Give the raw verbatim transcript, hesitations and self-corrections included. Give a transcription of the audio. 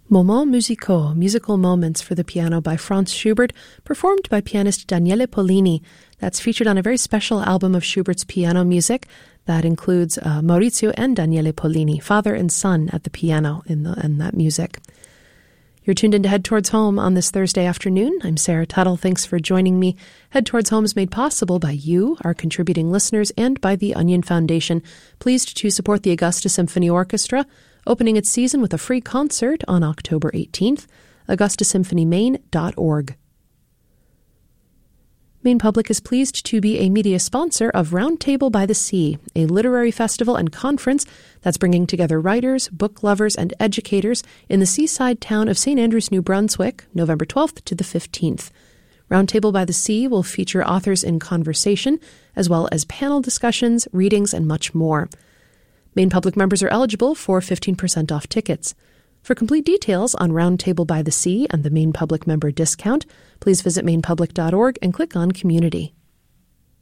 Moments musicaux, musical moments for the piano by Franz Schubert, performed by pianist Daniele Pollini. That's featured on a very special album of Schubert's piano music that includes uh, Maurizio and Daniele Pollini, father and son at the piano in, the, in that music. You're tuned in to Head Towards Home on this Thursday afternoon. I'm Sarah Tuttle. Thanks for joining me. Head Towards Home is made possible by you, our contributing listeners, and by the Onion Foundation. Pleased to support the Augusta Symphony Orchestra, opening its season with a free concert on October eighteenth. augusta symphony maine dot org. Maine Public is pleased to be a media sponsor of Round Table by the Sea, a literary festival and conference that's bringing together writers, book lovers, and educators in the seaside town of Saint Andrews, New Brunswick, November twelfth to the fifteenth. Round Table by the Sea will feature authors in conversation, as well as panel discussions, readings, and much more. Maine Public members are eligible for fifteen percent off tickets. For complete details on Round Table by the Sea and the Maine Public member discount, please visit maine public dot org and click on Community.